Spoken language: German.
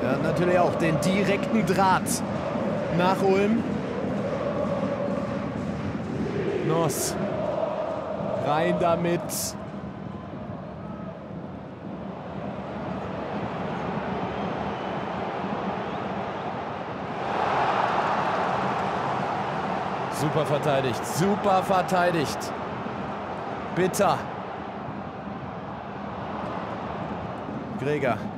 Er hat natürlich auch den direkten Draht nach Ulm. Noss. Rein damit. Super verteidigt. Super verteidigt. Bitter. Gregor.